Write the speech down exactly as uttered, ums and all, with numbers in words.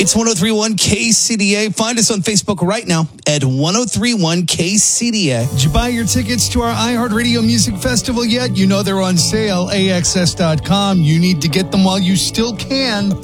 It's one oh three point one K C D A. Find us on Facebook right now at one oh three point one K C D A. Did you buy your tickets to our iHeartRadio Music Festival yet? You know they're on sale, A X S dot com. You need to get them while you still can.